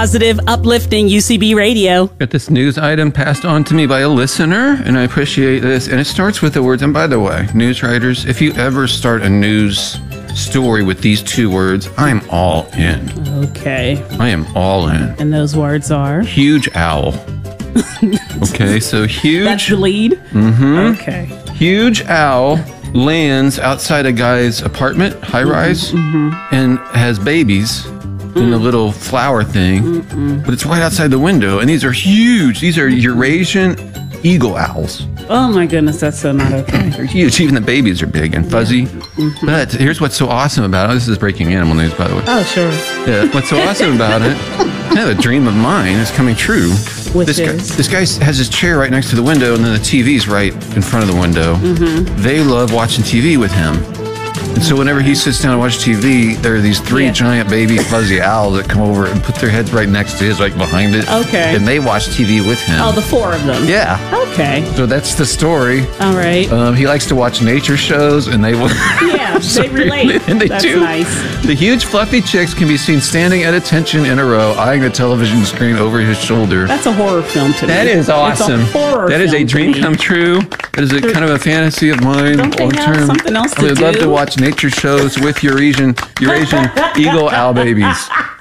positive, uplifting UCB radio. Got this news item passed on to me by a listener, and I appreciate this. And it starts with the words, and by the way, news writers, if you ever start a news story with these two words, I'm all in. Okay. I am all in. And those words are? Huge owl. Okay, so huge. That's the lead? Mm-hmm. Okay. Huge owl lands outside a guy's apartment, high rise, and has babies in a little flower thing, but it's right outside the window, and these are huge. These are Eurasian eagle owls. Oh my goodness, that's so not okay. They're huge. Even the babies are big and fuzzy. But here's what's so awesome about it. This is breaking animal news, by the way. Oh, sure. Yeah, what's so awesome about it, a dream of mine is coming true. Which This guy has his chair right next to the window, and then the TV's right in front of the window. They love watching TV with him. And so whenever he sits down and watches TV, there are these three giant baby fuzzy owls that come over and put their heads right next to his, right behind it. Okay. And they watch TV with him. Oh, the four of them. Yeah. Okay. So that's the story. All right. He likes to watch nature shows, and they will. Yeah, they relate. And they That's do. nice. The huge fluffy chicks can be seen standing at attention in a row, eyeing the television screen over his shoulder. That's a horror film to me. That is awesome. It's a horror That is a film to dream me. come true. That is a kind of a fantasy of mine. Don't they long have term. something else to I would love do? to watch nature shows with Eurasian eagle owl babies.